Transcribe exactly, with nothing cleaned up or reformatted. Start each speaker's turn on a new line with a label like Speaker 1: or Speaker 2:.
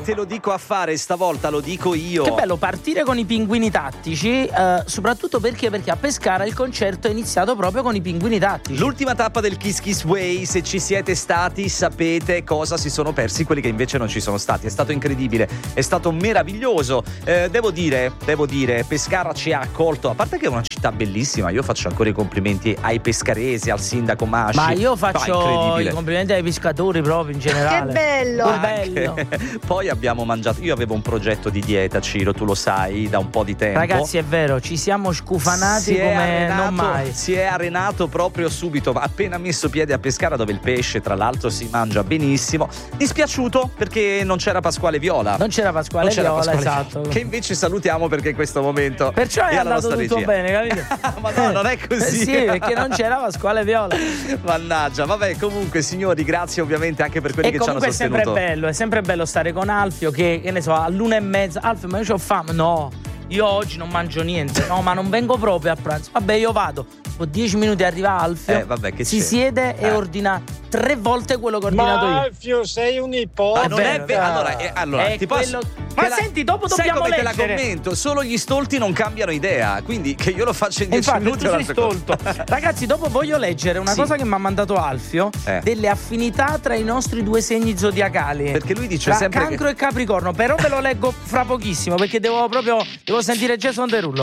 Speaker 1: te lo dico a fare stavolta, lo dico io.
Speaker 2: Che bello partire con i pinguini tattici, eh, soprattutto perché perché a Pescara il concerto è iniziato proprio con i pinguini tattici.
Speaker 1: L'ultima tappa del Kiss Kiss Way, se ci siete stati sapete cosa si sono persi quelli che invece non ci sono stati. È stato incredibile, è stato meraviglioso. Eh, devo dire, devo dire, Pescara ci ha accolto, a parte che è una città bellissima, io faccio ancora i complimenti ai pescaresi, al sindaco Masci.
Speaker 2: Ma io faccio i complimenti ai pescatori proprio in generale.
Speaker 3: Che bello!
Speaker 2: Che bello.
Speaker 1: Poi abbiamo mangiato, io avevo un progetto di dieta, Ciro, tu lo sai, da un po' di tempo.
Speaker 2: Ragazzi, è vero, ci siamo scufanati
Speaker 1: si
Speaker 2: come
Speaker 1: arenato,
Speaker 2: non mai.
Speaker 1: Si è arenato proprio subito, appena messo piede a Pescara, dove il pesce tra l'altro si mangia benissimo. Dispiaciuto perché non c'era Pasquale Viola.
Speaker 2: Non c'era Pasquale
Speaker 1: non c'era
Speaker 2: Viola,
Speaker 1: Pasquale,
Speaker 2: esatto.
Speaker 1: Che invece salutiamo perché in questo momento
Speaker 2: perciò è,
Speaker 1: è
Speaker 2: andato tutto
Speaker 1: regia.
Speaker 2: bene, capito?
Speaker 1: Ma no, non è così.
Speaker 2: Eh sì, perché non c'era Pasquale Viola.
Speaker 1: Mannaggia, vabbè, comunque signori, grazie ovviamente anche per quelli
Speaker 2: e
Speaker 1: che ci hanno
Speaker 2: comunque è
Speaker 1: sostenuto.
Speaker 2: sempre bello, è sempre bello stare con Alfio che, che ne so, all'una e mezza. Alfio, ma io c'ho fame. No, io oggi non mangio niente. No, ma non vengo proprio a pranzo. Vabbè, io vado. Dopo dieci minuti arriva Alfio,
Speaker 1: eh, vabbè, che
Speaker 2: si
Speaker 1: c'è?
Speaker 2: siede
Speaker 1: eh.
Speaker 2: e ordina tre volte quello che ho ordinato
Speaker 4: ma
Speaker 2: io.
Speaker 4: Alfio, sei un ipocrita.
Speaker 1: Ma non è vero. Allora, eh, allora
Speaker 2: È
Speaker 1: ti posso...
Speaker 2: quello- Ma
Speaker 1: la...
Speaker 2: senti, dopo
Speaker 1: sai
Speaker 2: dobbiamo
Speaker 1: come
Speaker 2: leggere.
Speaker 1: te la commento? Solo gli stolti non cambiano idea, quindi che io lo faccio in dieci
Speaker 2: Infatti,
Speaker 1: minuti
Speaker 2: tu
Speaker 1: è
Speaker 2: sei
Speaker 1: un'altra cosa.
Speaker 2: stolto. Ragazzi, dopo voglio leggere una
Speaker 1: Sì.
Speaker 2: cosa che mi ha mandato Alfio,
Speaker 1: Eh.
Speaker 2: delle affinità tra i nostri due segni zodiacali.
Speaker 1: Perché lui dice
Speaker 2: tra
Speaker 1: sempre
Speaker 2: Cancro
Speaker 1: che...
Speaker 2: e Capricorno, però ve lo leggo fra pochissimo perché devo proprio devo sentire Jason Derulo.